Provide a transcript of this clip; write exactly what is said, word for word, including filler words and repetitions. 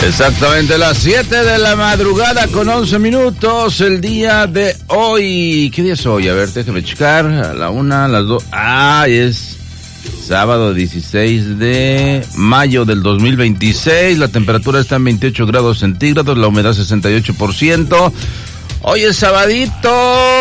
Exactamente las siete de la madrugada con once minutos el día de hoy. ¿Qué día es hoy? A ver, déjame checar. A la una, a las dos. Ah, es sábado dieciséis de mayo del dos mil veintiséis. La temperatura está en veintiocho grados centígrados, la humedad sesenta y ocho por ciento. Hoy es sabadito.